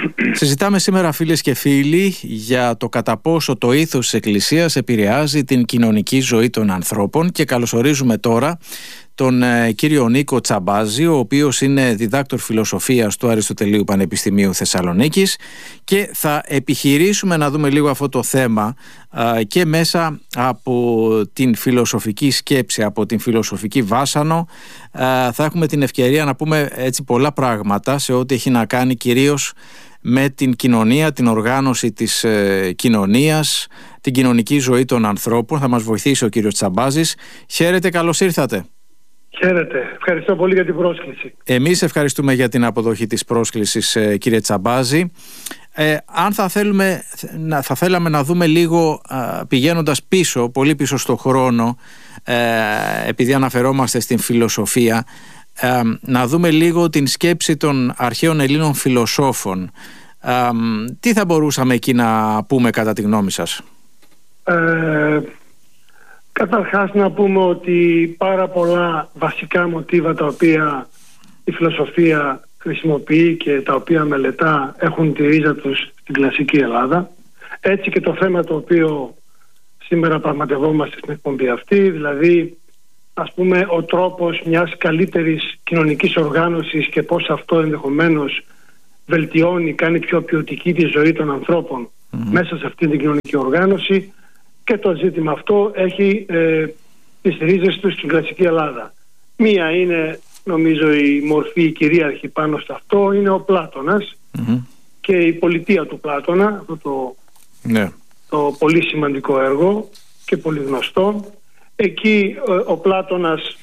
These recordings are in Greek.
Συζητάμε σήμερα, φίλες και φίλοι, για το κατά πόσο το ήθος της Εκκλησίας επηρεάζει την κοινωνική ζωή των ανθρώπων και καλωσορίζουμε τώρα τον κύριο Νίκο Τσαμπάζη, ο οποίος είναι διδάκτορ φιλοσοφίας του Αριστοτελείου Πανεπιστημίου Θεσσαλονίκης, και θα επιχειρήσουμε να δούμε λίγο αυτό το θέμα και μέσα από την φιλοσοφική σκέψη, από την φιλοσοφική βάσανο. Θα έχουμε την ευκαιρία να πούμε έτσι πολλά πράγματα σε ό,τι έχει να κάνει κυρίως με την κοινωνία, την οργάνωση της κοινωνίας, την κοινωνική ζωή των ανθρώπων. Θα μας βοηθήσει ο κύριος Τσαμπάζης. Χαίρετε, καλώς ήρθατε. Χαίρετε. Ευχαριστώ πολύ για την πρόσκληση. Εμείς ευχαριστούμε για την αποδοχή της πρόσκλησης, κύριε Τσαμπάζη. Αν θα θέλαμε να δούμε λίγο, πηγαίνοντας πίσω, πολύ πίσω στο χρόνο, επειδή αναφερόμαστε στην φιλοσοφία, να δούμε λίγο την σκέψη των αρχαίων Ελλήνων φιλοσόφων. Τι θα μπορούσαμε εκεί να πούμε κατά τη γνώμη σας? Καταρχάς να πούμε ότι πάρα πολλά βασικά μοτίβα τα οποία η φιλοσοφία χρησιμοποιεί και τα οποία μελετά έχουν τη ρίζα τους στην κλασική Ελλάδα. Έτσι και το θέμα το οποίο σήμερα πραγματευόμαστε στην εκπομπή αυτή, δηλαδή ας πούμε ο τρόπος μιας καλύτερης κοινωνικής οργάνωσης και πώς αυτό ενδεχομένως βελτιώνει, κάνει πιο ποιοτική τη ζωή των ανθρώπων μέσα σε αυτή την κοινωνική οργάνωση, και το ζήτημα αυτό έχει τις ρίζες του στην κλασική Ελλάδα. Μία είναι, νομίζω, η μορφή κυρίαρχη πάνω σε αυτό είναι ο Πλάτωνας και η πολιτεία του Πλάτωνα, αυτό το πολύ σημαντικό έργο και πολύ γνωστό. Εκεί ο Πλάτωνας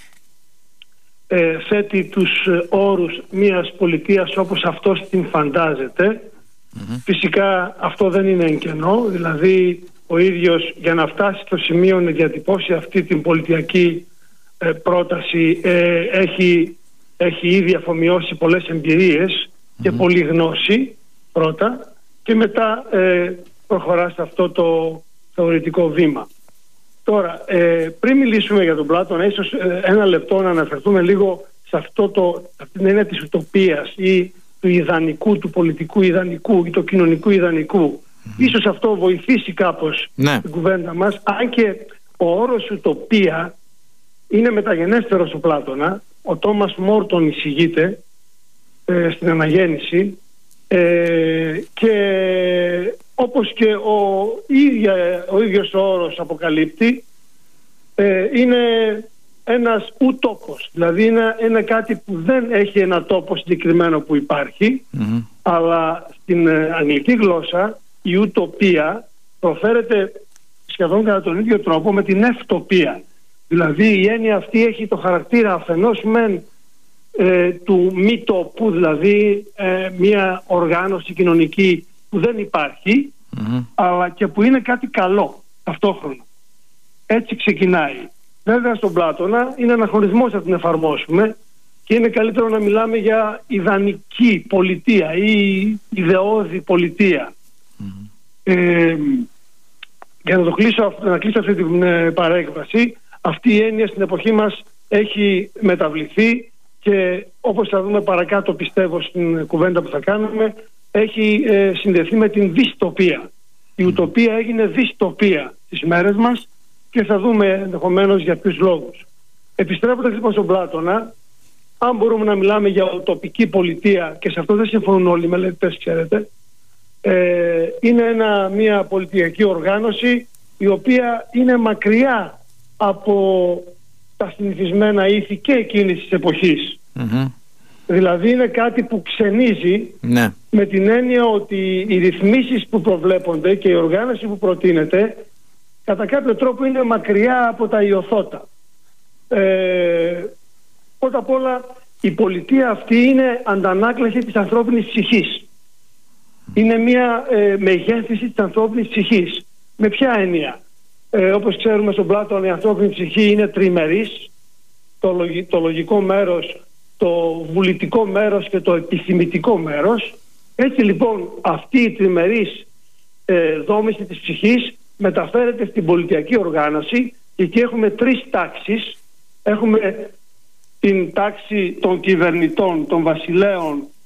θέτει τους όρους μιας πολιτείας όπως αυτός την φαντάζεται. Φυσικά αυτό δεν είναι εν κενό, δηλαδή ο ίδιος για να φτάσει στο σημείο να διατυπώσει αυτή την πολιτιακή πρόταση έχει ήδη αφομοιώσει πολλές εμπειρίες και πολλή γνώση πρώτα, και μετά προχωρά σε αυτό το θεωρητικό βήμα. Τώρα, πριν μιλήσουμε για τον Πλάτωνα, ίσως ένα λεπτό να αναφερθούμε λίγο σε αυτή την έννοια της ουτοπίας ή του ιδανικού, του πολιτικού ιδανικού ή του κοινωνικού ιδανικού. Ίσως αυτό βοηθήσει κάπως την κουβέντα μας, αν και ο όρος ουτοπία είναι μεταγενέστερος του Πλάτωνα. Ο Τόμας Μόρ τον εισηγείται στην Αναγέννηση, και όπως και ο ίδιος ο όρος αποκαλύπτει, είναι ένας ουτόπος, δηλαδή είναι κάτι που δεν έχει ένα τόπο συγκεκριμένο που υπάρχει, αλλά στην αγγλική γλώσσα η ουτοπία προφέρεται σχεδόν κατά τον ίδιο τρόπο με την ευτοπία. Δηλαδή η έννοια αυτή έχει το χαρακτήρα αφενός μεν του μη τόπου, δηλαδή μια οργάνωση κοινωνική που δεν υπάρχει, αλλά και που είναι κάτι καλό ταυτόχρονα. Έτσι ξεκινάει. Βέβαια στον Πλάτωνα είναι αναχωρισμός να την εφαρμόσουμε και είναι καλύτερο να μιλάμε για ιδανική πολιτεία ή ιδεώδη πολιτεία. Για να κλείσω αυτή την παρέκβαση, αυτή η έννοια στην εποχή μας έχει μεταβληθεί και όπως θα δούμε παρακάτω, πιστεύω, στην κουβέντα που θα κάνουμε, έχει συνδεθεί με την δυστοπία. Η ουτοπία έγινε δυστοπία στις μέρες μας και θα δούμε ενδεχομένως για ποιους λόγους. Επιστρέφοντας λοιπόν στον Πλάτωνα, αν μπορούμε να μιλάμε για ουτοπική πολιτεία, και σε αυτό δεν συμφωνούν όλοι οι μελετητές, ξέρετε, είναι μια πολιτιακή οργάνωση η οποία είναι μακριά από τα συνηθισμένα ήθη και εκείνης της εποχής. Δηλαδή είναι κάτι που ξενίζει, με την έννοια ότι οι ρυθμίσεις που προβλέπονται και η οργάνωση που προτείνεται κατά κάποιο τρόπο είναι μακριά από τα ιωθώτα. Πρώτα απ' όλα η πολιτεία αυτή είναι αντανάκλαση της ανθρώπινης ψυχής. Είναι μια μεγέθυνση της ανθρώπινης ψυχής. Με ποια έννοια? Όπως ξέρουμε στον Πλάτωνα η ανθρώπινη ψυχή είναι τριμερής, το λογικό μέρος, το βουλητικό μέρος και το επιθυμητικό μέρος. Έτσι λοιπόν αυτή η τριμερής δόμηση της ψυχής μεταφέρεται στην πολιτιακή οργάνωση, και εκεί έχουμε τρεις τάξεις. Έχουμε την τάξη των κυβερνητών, των βασιλέων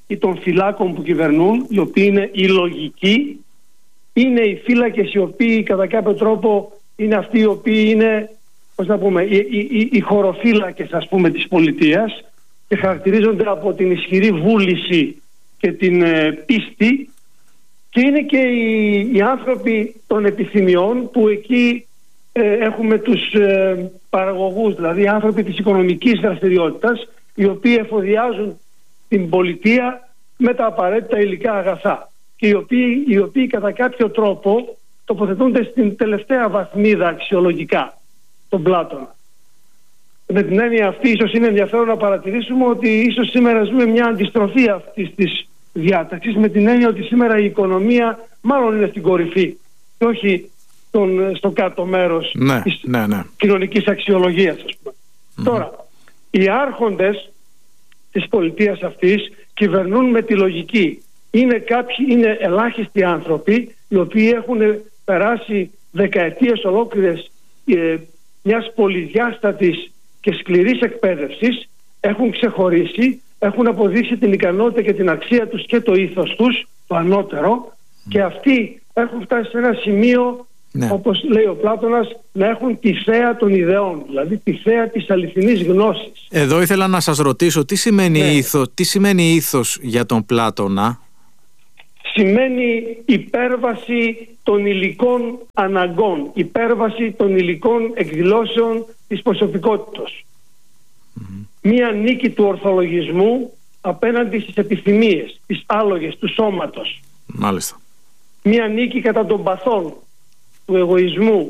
ή των φυλάκων που κυβερνούν, οι οποίοι είναι οι λογικοί, είναι οι φύλακες οι οποίοι κατά κάποιο τρόπο είναι αυτοί οι οποίοι είναι, πώς να πούμε, οι χωροφύλακες, ας πούμε, της πολιτείας και χαρακτηρίζονται από την ισχυρή βούληση και την πίστη, και είναι και οι άνθρωποι των επιθυμιών που εκεί έχουμε τους παραγωγούς, δηλαδή οι άνθρωποι της οικονομικής δραστηριότητας, οι οποίοι εφοδιάζουν την πολιτεία με τα απαραίτητα υλικά αγαθά και οι οποίοι κατά κάποιο τρόπο τοποθετούνται στην τελευταία βαθμίδα αξιολογικά τον Πλάτωνα. Με την έννοια αυτή ίσως είναι ενδιαφέρον να παρατηρήσουμε ότι ίσως σήμερα ζούμε μια αντιστροφή αυτής της διάταξης, με την έννοια ότι σήμερα η οικονομία μάλλον είναι στην κορυφή και όχι στο κάτω μέρος της κοινωνικής αξιολογίας, ας πούμε. Τώρα, οι άρχοντες της πολιτείας αυτής κυβερνούν με τη λογική. Είναι ελάχιστοι άνθρωποι οι οποίοι έχουν περάσει δεκαετίες ολόκληρες μιας πολυδιάστατης και σκληρής εκπαίδευσης, έχουν ξεχωρίσει, έχουν αποδείξει την ικανότητα και την αξία τους και το ήθος τους, το ανώτερο, και αυτοί έχουν φτάσει σε ένα σημείο, όπως λέει ο Πλάτωνας, να έχουν τη θέα των ιδεών, δηλαδή τη θέα της αληθινής γνώσης. Εδώ ήθελα να σας ρωτήσω, τι σημαίνει ήθος για τον Πλάτωνα? Σημαίνει υπέρβαση των υλικών αναγκών, υπέρβαση των υλικών εκδηλώσεων της προσωπικότητας. Μία νίκη του ορθολογισμού απέναντι στις επιθυμίες, τις άλογες του σώματος. Μάλιστα. Μία νίκη κατά των παθών, του εγωισμού,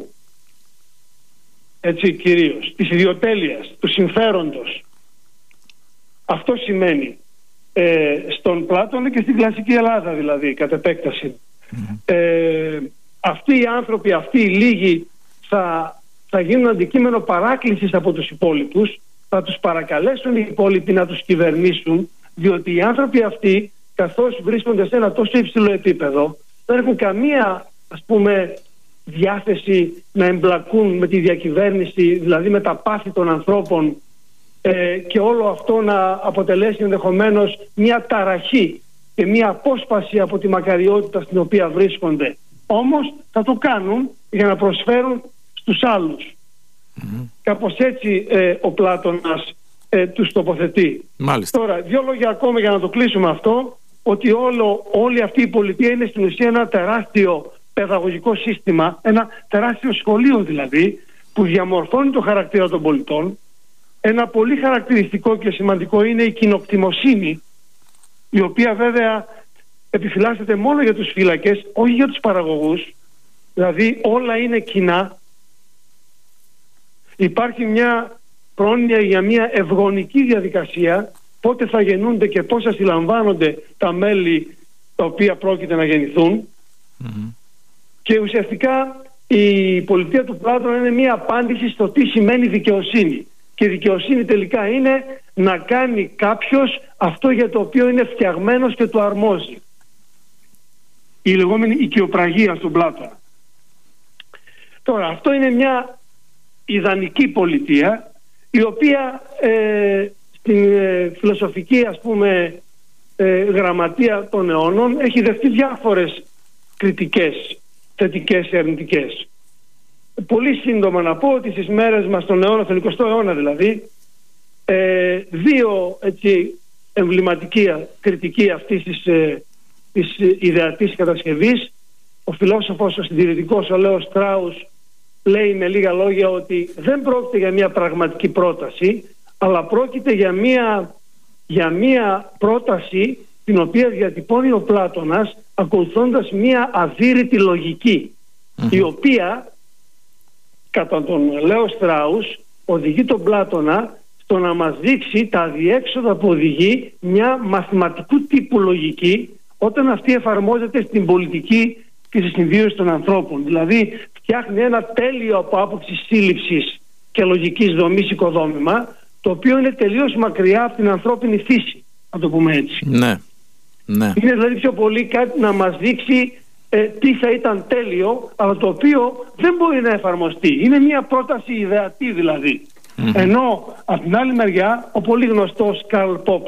έτσι κυρίως, της ιδιοτέλειας, του συμφέροντος. Αυτό σημαίνει στον Πλάτωνα και στην κλασική Ελλάδα, δηλαδή, κατ' επέκταση. Αυτοί οι άνθρωποι, αυτοί οι λίγοι θα γίνουν αντικείμενο παράκλησης από τους υπόλοιπους, θα τους παρακαλέσουν οι υπόλοιποι να τους κυβερνήσουν, διότι οι άνθρωποι αυτοί, καθώς βρίσκονται σε ένα τόσο υψηλό επίπεδο, δεν έχουν καμία, ας πούμε, διάθεση να εμπλακούν με τη διακυβέρνηση, δηλαδή με τα πάθη των ανθρώπων, και όλο αυτό να αποτελέσει ενδεχομένως μια ταραχή και μια απόσπαση από τη μακαριότητα στην οποία βρίσκονται. Όμως θα το κάνουν για να προσφέρουν στους άλλους. Κάπως έτσι ο Πλάτωνας τους τοποθετεί. Μάλιστα. Τώρα, δύο λόγια ακόμα για να το κλείσουμε αυτό, ότι όλη αυτή η πολιτεία είναι στην ουσία ένα τεράστιο παιδαγωγικό σύστημα, ένα τεράστιο σχολείο δηλαδή, που διαμορφώνει το χαρακτήρα των πολιτών. Ένα πολύ χαρακτηριστικό και σημαντικό είναι η κοινοκτημοσύνη, η οποία βέβαια επιφυλάσσεται μόνο για τους φύλακες, όχι για τους παραγωγούς. Δηλαδή όλα είναι κοινά. Υπάρχει μια πρόνοια για μια ευγονική διαδικασία, πότε θα γεννούνται και πώς θα συλλαμβάνονται τα μέλη τα οποία πρόκειται να γεννηθούν. Και ουσιαστικά η πολιτεία του Πλάτωνα είναι μια απάντηση στο τι σημαίνει δικαιοσύνη. Και δικαιοσύνη τελικά είναι να κάνει κάποιος αυτό για το οποίο είναι φτιαγμένος και του αρμόζει. Η λεγόμενη οικειοπραγία στον Πλάτωνα. Τώρα, αυτό είναι μια ιδανική πολιτεία, η οποία στην φιλοσοφική, ας πούμε, γραμματεία των αιώνων έχει δεχτεί διάφορες κριτικές, θετικές και αρνητικές. Πολύ σύντομα να πω ότι στις μέρες μας, στον αιώνα, στον 20ο αιώνα δηλαδή, δύο έτσι εμβληματική κριτική αυτής της ιδεατής κατασκευής. Ο φιλόσοφος, ο συντηρητικός, ο Λέος Στράους, λέει με λίγα λόγια ότι δεν πρόκειται για μια πραγματική πρόταση, αλλά πρόκειται για μια πρόταση την οποία διατυπώνει ο Πλάτωνας ακολουθώντας μια αδύρυτη λογική, η οποία κατά τον Λέο Στράους οδηγεί τον Πλάτωνα στο να μας δείξει τα αδιέξοδα που οδηγεί μια μαθηματικού τύπου λογική όταν αυτή εφαρμόζεται στην πολιτική και στη συμβίωση των ανθρώπων. Δηλαδή φτιάχνει ένα τέλειο από άποψη σύλληψης και λογικής δομής οικοδόμημα, το οποίο είναι τελείως μακριά από την ανθρώπινη φύση, να το πούμε έτσι. Ναι. Είναι δηλαδή πιο πολύ κάτι να μας δείξει τι θα ήταν τέλειο, αλλά το οποίο δεν μπορεί να εφαρμοστεί. Είναι μια πρόταση ιδεατή δηλαδή. Ενώ από την άλλη μεριά ο πολύ γνωστός Καρλ Πόπερ,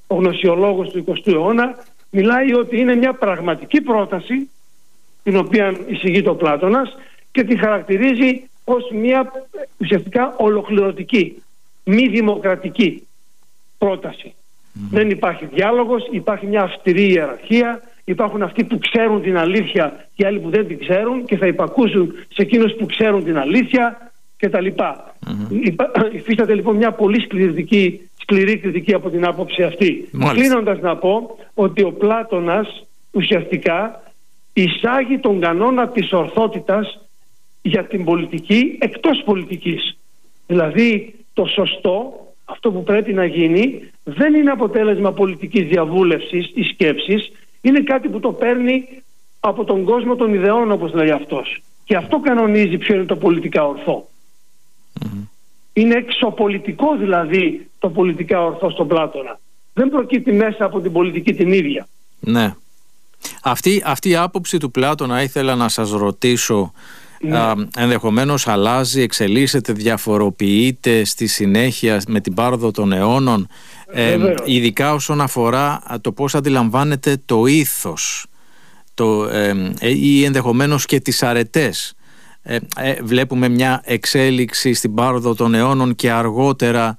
ο γνωσιολόγος του 20ου αιώνα, μιλάει ότι είναι μια πραγματική πρόταση την οποία εισηγείται ο Πλάτωνας και τη χαρακτηρίζει ως μια ουσιαστικά ολοκληρωτική, μη δημοκρατική πρόταση. Δεν υπάρχει διάλογος, υπάρχει μια αυστηρή ιεραρχία, υπάρχουν αυτοί που ξέρουν την αλήθεια και άλλοι που δεν την ξέρουν και θα υπακούσουν σε εκείνους που ξέρουν την αλήθεια κτλ. Υφίσταται λοιπόν μια πολύ σκληρή κριτική από την άποψη αυτή. Κλείνοντας να πω ότι ο Πλάτωνας ουσιαστικά εισάγει τον κανόνα της ορθότητας για την πολιτική εκτός πολιτικής. Δηλαδή το σωστό, αυτό που πρέπει να γίνει, δεν είναι αποτέλεσμα πολιτικής διαβούλευσης ή σκέψης, είναι κάτι που το παίρνει από τον κόσμο των ιδεών, όπως λέει αυτός. Και αυτό κανονίζει ποιο είναι το πολιτικά ορθό. Είναι εξωπολιτικό δηλαδή το πολιτικά ορθό στον Πλάτωνα. Δεν προκύπτει μέσα από την πολιτική την ίδια. Ναι. Αυτή η άποψη του Πλάτωνα ήθελα να σας ρωτήσω, ενδεχομένως αλλάζει, εξελίσσεται, διαφοροποιείται στη συνέχεια με την πάροδο των αιώνων, ειδικά όσον αφορά το πώς αντιλαμβάνεται το ήθος ή ενδεχομένως και τις αρετές. Βλέπουμε μια εξέλιξη στην πάροδο των αιώνων και αργότερα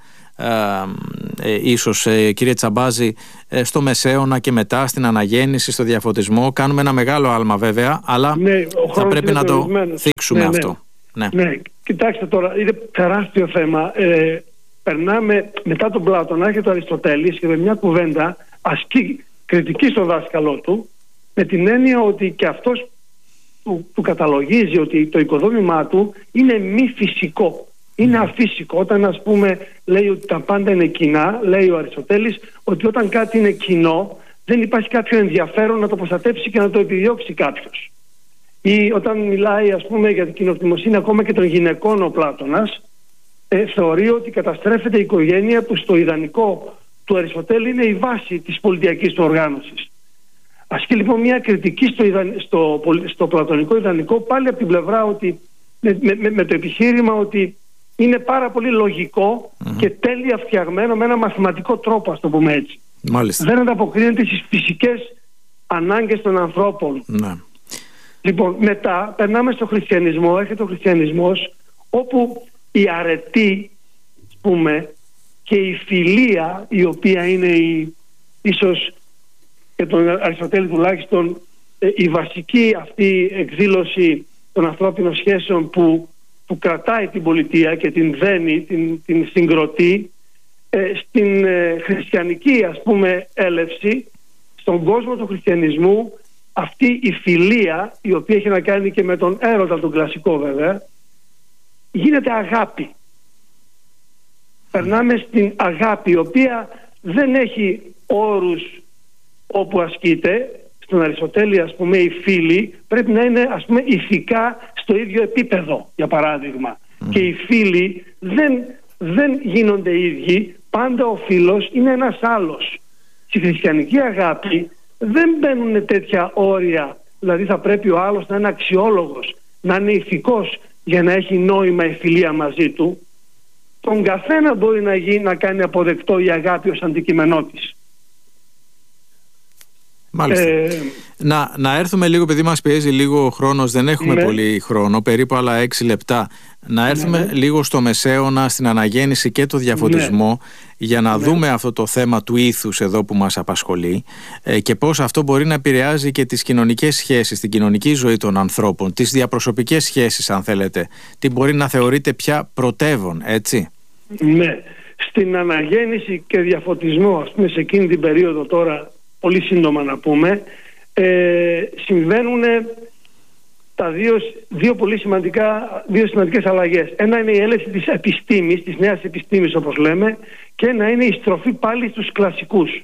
ίσως, κύριε Τσαμπάζη, στο Μεσαίωνα και μετά στην Αναγέννηση, στο Διαφωτισμό. Κάνουμε ένα μεγάλο άλμα βέβαια, αλλά θα πρέπει να το θίξουμε αυτό. Ναι, κοιτάξτε τώρα, είναι τεράστιο θέμα. Περνάμε μετά τον Πλάτωνα και τον Αριστοτέλη και με μια κουβέντα ασκεί κριτική στον δάσκαλό του, με την έννοια ότι και αυτός του καταλογίζει ότι το οικοδόμημά του είναι μη φυσικό. Είναι αφύσικο. Όταν ας πούμε λέει ότι τα πάντα είναι κοινά, λέει ο Αριστοτέλης ότι όταν κάτι είναι κοινό δεν υπάρχει κάποιο ενδιαφέρον να το προστατεύσει και να το επιδιώξει κάποιος. Ή όταν μιλάει ας πούμε για την κοινοκτημοσύνη ακόμα και των γυναικών ο Πλάτωνας, θεωρεί ότι καταστρέφεται η οικογένεια που στο ιδανικό του Αριστοτέλη είναι η βάση της πολιτιακής του οργάνωσης. Ασκεί λοιπόν μια κριτική στο πλατωνικό ιδανικό πάλι από την πλευρά ότι με το επιχείρημα ότι είναι πάρα πολύ λογικό και τέλεια φτιαγμένο με ένα μαθηματικό τρόπο, ας το πούμε έτσι. Μάλιστα. Δεν ανταποκρίνεται στις φυσικές ανάγκες των ανθρώπων. Λοιπόν, μετά περνάμε στο χριστιανισμό. Έρχεται ο χριστιανισμός όπου η αρετή, ας πούμε, και η φιλία, η οποία είναι ίσως και τον Αριστοτέλη τουλάχιστον η βασική αυτή εκδήλωση των ανθρώπινων σχέσεων που κρατάει την πολιτεία και την δένει, την συγκροτεί, στην χριστιανική ας πούμε έλευση, στον κόσμο του χριστιανισμού, αυτή η φιλία, η οποία έχει να κάνει και με τον έρωτα τον κλασικό βέβαια, γίνεται αγάπη. Περνάμε στην αγάπη, η οποία δεν έχει όρους όπου ασκείται. Στον Αριστοτέλη ας πούμε οι φίλοι πρέπει να είναι ας πούμε ηθικά στο ίδιο επίπεδο, για παράδειγμα. Και οι φίλοι δεν γίνονται ίδιοι, πάντα ο φίλος είναι ένας άλλος. Στη χριστιανική αγάπη δεν μπαίνουν τέτοια όρια, δηλαδή θα πρέπει ο άλλος να είναι αξιόλογος, να είναι ηθικός για να έχει νόημα η φιλία μαζί του. Τον καθένα μπορεί να κάνει αποδεκτό η αγάπη ως αντικειμενό της. Μάλιστα. Να έρθουμε λίγο, επειδή μας πιέζει λίγο ο χρόνος, δεν έχουμε πολύ χρόνο, περίπου άλλα 6 λεπτά. Να έρθουμε λίγο στο Μεσαίωνα, στην Αναγέννηση και το Διαφωτισμό, για να δούμε αυτό το θέμα του ήθους εδώ που μας απασχολεί και πώς αυτό μπορεί να επηρεάζει και τις κοινωνικές σχέσεις, την κοινωνική ζωή των ανθρώπων, τις διαπροσωπικές σχέσεις αν θέλετε. Τι μπορεί να θεωρείται πια πρωτεύον, έτσι. Ναι. Στην Αναγέννηση και Διαφωτισμό, ας πούμε σε εκείνη την περίοδο τώρα, πολύ σύντομα να πούμε, συμβαίνουν δύο σημαντικές αλλαγές. Ένα είναι η έλευση της επιστήμης, της νέας επιστήμης όπως λέμε, και ένα είναι η στροφή πάλι στους κλασικούς.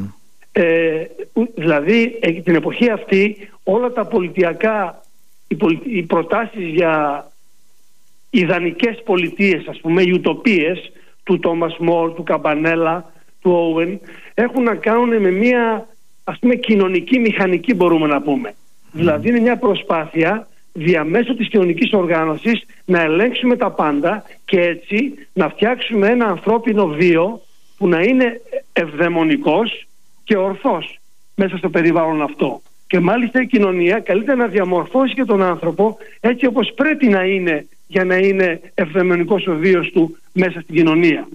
Δηλαδή την εποχή αυτή όλα τα πολιτιακά, οι προτάσεις για ιδανικές πολιτείες, ας πούμε, οι ουτοπίες του Τόμας Μορ, του Καμπανέλα, του Όουεν, έχουν να κάνουν με μια ας πούμε κοινωνική μηχανική, μπορούμε να πούμε. Δηλαδή είναι μια προσπάθεια διαμέσου της κοινωνικής οργάνωσης να ελέγξουμε τα πάντα και έτσι να φτιάξουμε ένα ανθρώπινο βίο που να είναι ευδαιμονικός και ορθός μέσα στο περιβάλλον αυτό. Και μάλιστα η κοινωνία καλείται να διαμορφώσει και τον άνθρωπο έτσι όπως πρέπει να είναι, για να είναι ευδαιμονικός ο βίος του μέσα στην κοινωνία.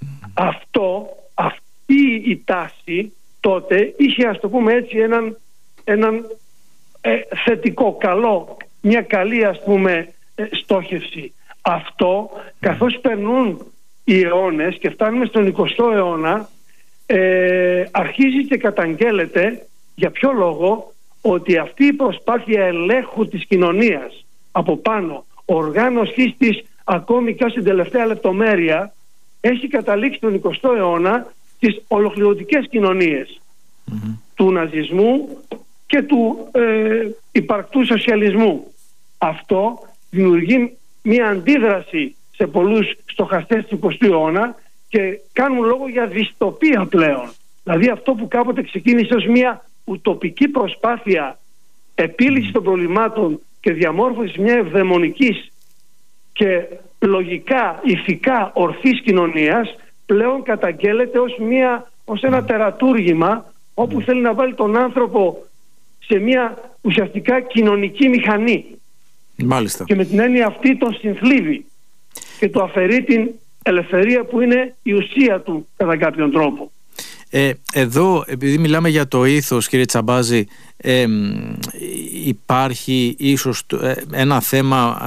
Αυτή η τάση τότε είχε, ας το πούμε έτσι, έναν θετικό, καλό, μια καλή, ας πούμε, στόχευση. Αυτό, καθώς περνούν οι αιώνες και φτάνουμε στον 20ο αιώνα, αρχίζει και καταγγέλλεται. Για ποιο λόγο? Ότι αυτή η προσπάθεια ελέγχου της κοινωνίας από πάνω, οργάνωσής της ακόμη και στην τελευταία λεπτομέρεια, έχει καταλήξει τον 20ο αιώνα τις ολοκληρωτικές κοινωνίες του ναζισμού και του υπαρκτού σοσιαλισμού. Αυτό δημιουργεί μια αντίδραση σε πολλούς στοχαστές του 20ου αιώνα και κάνουν λόγο για δυστοπία πλέον. Δηλαδή αυτό που κάποτε ξεκίνησε ως μια ουτοπική προσπάθεια επίλυσης των προβλημάτων και διαμόρφωσης μια ευδαιμονικής και λογικά, ηθικά ορθής κοινωνίας, πλέον καταγγέλλεται ως ένα τερατούργημα όπου θέλει να βάλει τον άνθρωπο σε μια ουσιαστικά κοινωνική μηχανή. Μάλιστα. Και με την έννοια αυτή τον συνθλίβει και του αφαιρεί την ελευθερία που είναι η ουσία του κατά κάποιον τρόπο. Εδώ, επειδή μιλάμε για το ήθος, κύριε Τσαμπάζη, υπάρχει ίσως ένα θέμα